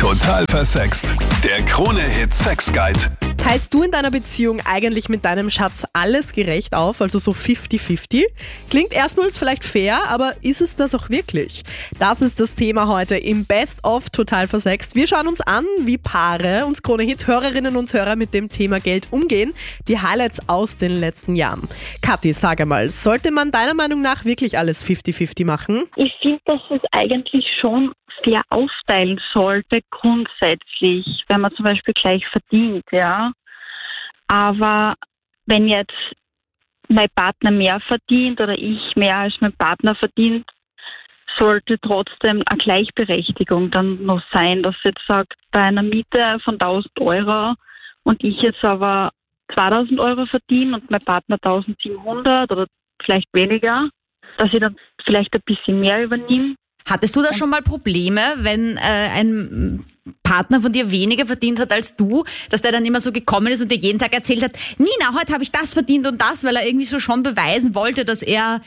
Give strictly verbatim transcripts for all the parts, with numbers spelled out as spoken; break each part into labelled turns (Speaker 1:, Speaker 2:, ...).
Speaker 1: Total versext. Der Krone-Hit Sex Guide.
Speaker 2: Teilst du in deiner Beziehung eigentlich mit deinem Schatz alles gerecht auf, also so fifty fifty? Klingt erstmals vielleicht fair, aber ist es das auch wirklich? Das ist das Thema heute im Best of Total versext. Wir schauen uns an, wie Paare, uns Krone-Hit-Hörerinnen und Hörer mit dem Thema Geld umgehen. Die Highlights aus den letzten Jahren. Kathi, sag einmal, sollte man deiner Meinung nach wirklich alles fifty fifty machen?
Speaker 3: Ich finde, dass es eigentlich schon fair aufteilen sollte, grundsätzlich, wenn man zum Beispiel gleich verdient, ja. Aber wenn jetzt mein Partner mehr verdient oder ich mehr als mein Partner verdient, sollte trotzdem eine Gleichberechtigung dann noch sein, dass jetzt sagt, bei einer Miete von tausend Euro und ich jetzt aber zweitausend Euro verdiene und mein Partner eintausendsiebenhundert oder vielleicht weniger, dass ich dann vielleicht ein bisschen mehr übernehme.
Speaker 4: Hattest du da schon mal Probleme, wenn äh, ein Partner von dir weniger verdient hat als du, dass der dann immer so gekommen ist und dir jeden Tag erzählt hat, Nina, heute habe ich das verdient und das, weil er irgendwie so schon beweisen wollte, dass er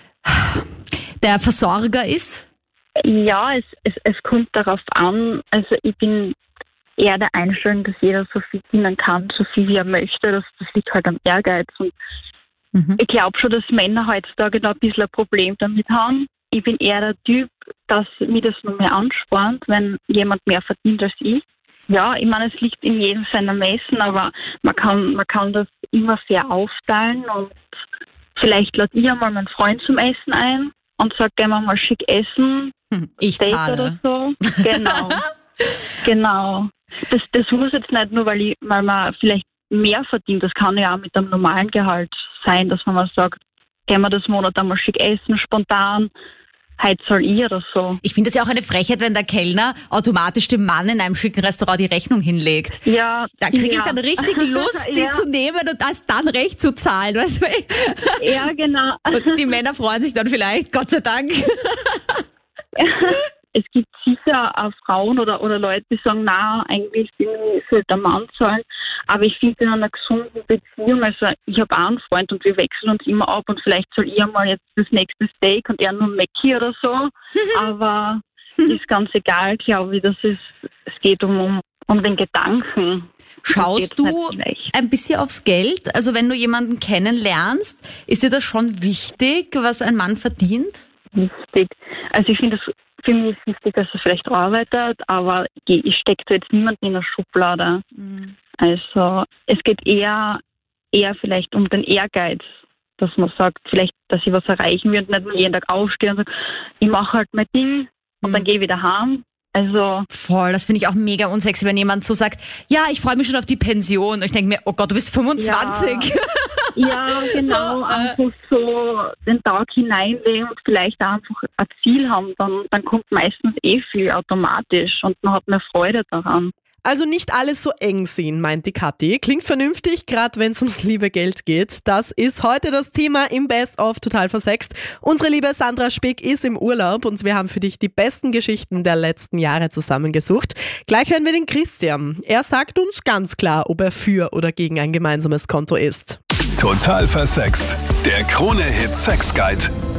Speaker 4: der Versorger ist?
Speaker 3: Ja, es, es, es kommt darauf an. Also ich bin eher der Einstellung, dass jeder so viel verdienen kann, so viel wie er möchte. Das, das liegt halt am Ehrgeiz. Und mhm. Ich glaube schon, dass Männer heutzutage noch ein bisschen ein Problem damit haben. Ich bin eher der Typ, dass mir das noch mehr anspornt, wenn jemand mehr verdient als ich. Ja, ich meine, es liegt in jedem seiner Messen, aber man kann, man kann das immer fair aufteilen und vielleicht lade ich einmal meinen Freund zum Essen ein und sage, gehen wir mal schick essen.
Speaker 4: Ich
Speaker 3: Date
Speaker 4: zahle.
Speaker 3: Oder so. Genau. genau. Das, das muss jetzt nicht nur, weil, ich, weil man vielleicht mehr verdient. Das kann ja auch mit einem normalen Gehalt sein, dass man mal sagt, gehen wir das Monat einmal schick essen, spontan. Heute soll ich oder so.
Speaker 4: Ich finde es ja auch eine Frechheit, wenn der Kellner automatisch dem Mann in einem schicken Restaurant die Rechnung hinlegt.
Speaker 3: Ja.
Speaker 4: Da kriege
Speaker 3: ja.
Speaker 4: ich dann richtig Lust, die
Speaker 3: ja.
Speaker 4: zu nehmen und das dann recht zu zahlen. Weißt du?
Speaker 3: Ja, genau.
Speaker 4: Und die Männer freuen sich dann vielleicht, Gott sei Dank.
Speaker 3: Es gibt sicher auch Frauen oder, oder Leute, die sagen, na, eigentlich sollte der Mann zahlen. Aber ich finde, in einer gesunden Beziehung, also ich habe auch einen Freund und wir wechseln uns immer ab und vielleicht soll ich einmal jetzt das nächste Steak und er nur Mackie oder so. Aber ist ganz egal, glaube ich. Das ist, es geht um, um, um den Gedanken.
Speaker 4: Schaust du ein bisschen aufs Geld? Also wenn du jemanden kennenlernst, ist dir das schon wichtig, was ein Mann verdient?
Speaker 3: Wichtig. Also ich finde es für mich ist wichtig, dass er vielleicht arbeitet, aber ich stecke da jetzt niemanden in der Schublade. Mhm. Also es geht eher, eher vielleicht um den Ehrgeiz, dass man sagt, vielleicht, dass ich was erreichen will und nicht nur jeden Tag aufstehe und sage, ich mache halt mein Ding und mhm. dann gehe ich wieder heim. Also
Speaker 4: voll, das finde ich auch mega unsexy, wenn jemand so sagt, ja, ich freue mich schon auf die Pension. Und ich denke mir, oh Gott, du bist fünfundzwanzig.
Speaker 3: Ja, ja genau, so, einfach äh, so den Tag hineinlegen und vielleicht auch einfach ein Ziel haben, dann, dann kommt meistens eh viel automatisch und man hat mehr Freude daran.
Speaker 2: Also nicht alles so eng sehen, meint die Kathi. Klingt vernünftig, gerade wenn es ums liebe Geld geht. Das ist heute das Thema im Best of Total versext. Unsere liebe Sandra Spick ist im Urlaub und wir haben für dich die besten Geschichten der letzten Jahre zusammengesucht. Gleich hören wir den Christian. Er sagt uns ganz klar, ob er für oder gegen ein gemeinsames Konto ist.
Speaker 1: Total versext. Der Krone-Hit Sex Guide.